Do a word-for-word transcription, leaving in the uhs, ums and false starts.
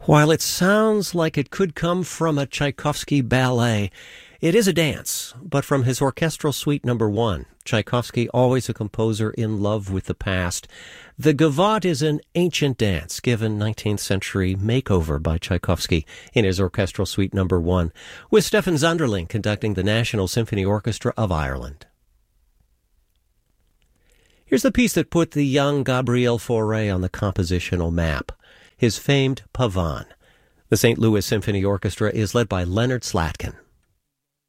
While it sounds like it could come from a Tchaikovsky ballet, it is a dance, but from his orchestral suite number one. Tchaikovsky, always a composer in love with the past. The Gavotte is an ancient dance given nineteenth century makeover by Tchaikovsky in his orchestral suite number one, with Stefan Zunderling conducting the National Symphony Orchestra of Ireland. Here's the piece that put the young Gabriel Fauré on the compositional map, his famed Pavane. The Saint Louis Symphony Orchestra is led by Leonard Slatkin.